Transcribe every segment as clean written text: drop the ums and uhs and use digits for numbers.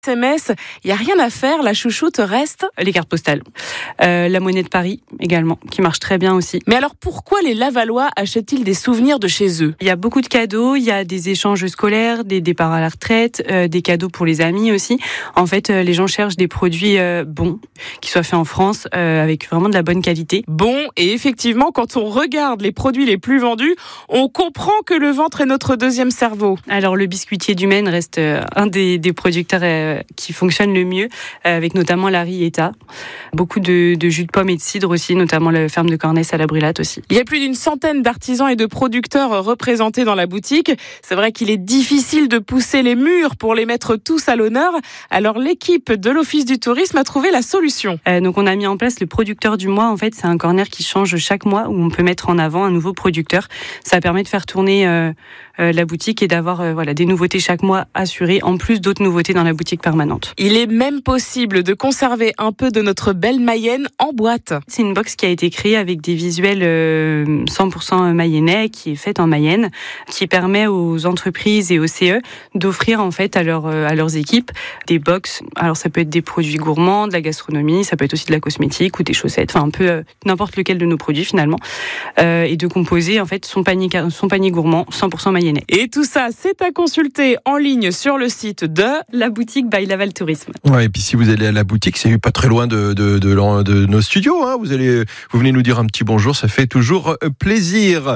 SMS, il n'y a rien à faire, la chouchoute reste les cartes postales. La monnaie de Paris également, qui marche très bien aussi. Mais alors pourquoi les Lavallois achètent-ils des souvenirs de chez eux ? Il y a beaucoup de cadeaux, il y a des échanges scolaires, des départs à la retraite, des cadeaux pour les amis aussi. En fait, les gens cherchent des produits bons, qui soient faits en France, avec vraiment de la bonne qualité. Bon, et effectivement, quand on regarde les produits les plus vendus, on comprend que le ventre est notre deuxième cerveau. Alors le biscuitier du Maine reste un des producteurs qui fonctionne le mieux, avec notamment la Rieta. Beaucoup de jus de pommes et de cidre aussi, notamment la ferme de Cornès à la Brulate aussi. Il y a plus d'une centaine d'artisans et de producteurs représentés dans la boutique. C'est vrai qu'il est difficile de pousser les murs pour les mettre tous à l'honneur. Alors l'équipe de l'Office du tourisme a trouvé la solution. Donc on a mis en place le producteur du mois. En fait, c'est un corner qui change chaque mois où on peut mettre en avant un nouveau producteur. Ça permet de faire tourner la boutique et d'avoir des nouveautés chaque mois assurées, en plus d'autres nouveautés dans la boutique permanente. Il est même possible de conserver un peu de notre belle Mayenne en boîte. C'est une box qui a été créée avec des visuels 100% mayennais, qui est faite en Mayenne, qui permet aux entreprises et aux CE d'offrir en fait à leurs équipes des box. Alors ça peut être des produits gourmands, de la gastronomie, ça peut être aussi de la cosmétique ou des chaussettes, enfin un peu n'importe lequel de nos produits finalement, et de composer en fait son panier gourmand 100% mayennais. Et tout ça, c'est à consulter en ligne sur le site de la boutique by Laval Tourisme. Ouais, et puis si vous allez à la boutique, c'est pas très loin de nos studios, hein. Vous venez nous dire un petit bonjour, ça fait toujours plaisir.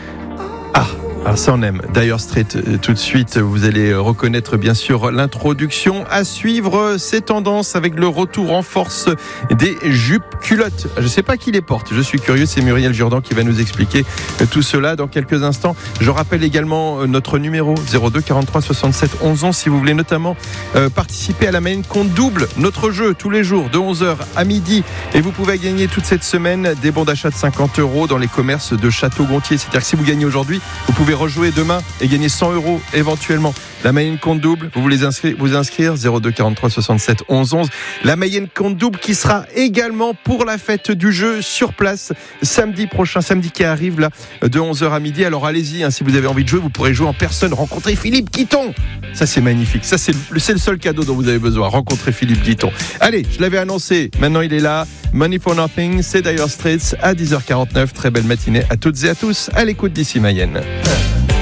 Alors ça on aime. Dire Straits, tout de suite, vous allez reconnaître bien sûr l'introduction. À suivre ces tendances avec le retour en force des jupes culottes. Je ne sais pas qui les porte, je suis curieux, c'est Muriel Jourdan qui va nous expliquer tout cela dans quelques instants. Je rappelle également notre numéro 02 43 67 11 11 si vous voulez notamment participer à la Mayenne Compte Double, notre jeu tous les jours de 11h à midi. Et vous pouvez gagner toute cette semaine des bons d'achat de 50 € dans les commerces de Château-Gontier. C'est-à-dire que si vous gagnez aujourd'hui, vous pouvez rejouer demain et gagner 100 € éventuellement. La Mayenne Compte Double, vous voulez vous inscrire 02 43 67 11 11. La Mayenne Compte Double qui sera également pour la fête du jeu sur place samedi prochain, samedi qui arrive là de 11h à midi. Alors allez-y, si vous avez envie de jouer, vous pourrez jouer en personne, rencontrer Philippe Guiton. Ça c'est magnifique, ça c'est le seul cadeau dont vous avez besoin, rencontrer Philippe Guiton. Allez, je l'avais annoncé, maintenant il est là. Money for Nothing, c'est Dire Straits à 10h49. Très belle matinée à toutes et à tous à l'écoute d'ici Mayenne.